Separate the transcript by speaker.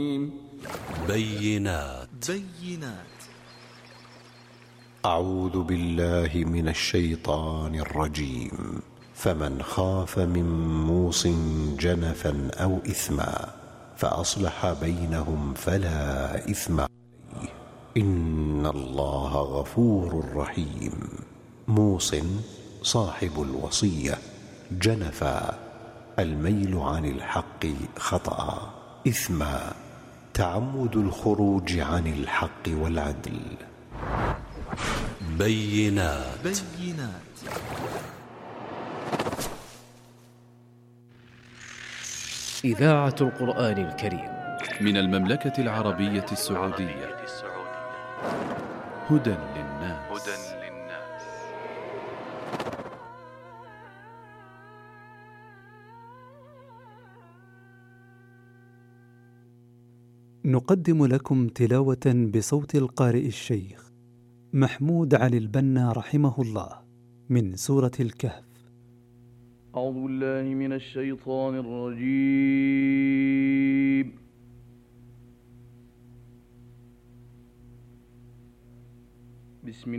Speaker 1: بينات.
Speaker 2: أعوذ بالله من الشيطان الرجيم. فمن خاف من موص جنفا أو إثما فأصلح بينهم فلا إثم عليه إن الله غفور رحيم. موص صاحب الوصية، جنفا الميل عن الحق خطأ، إثما تعمد الخروج عن الحق والعدل.
Speaker 1: بينات.
Speaker 3: إذاعة القرآن الكريم
Speaker 4: من المملكة العربية السعودية. هدى للناس.
Speaker 5: نقدم لكم تلاوة بصوت القارئ الشيخ محمود علي البنا رحمه الله من سورة الكهف.
Speaker 6: أعوذ بالله من الشيطان الرجيم. بسم